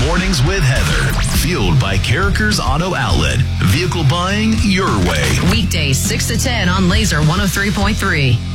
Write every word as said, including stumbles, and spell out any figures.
Mornings with Heather. Fueled by Carrickers Auto Outlet. Vehicle buying your way. Weekdays six to ten on Laser one oh three point three.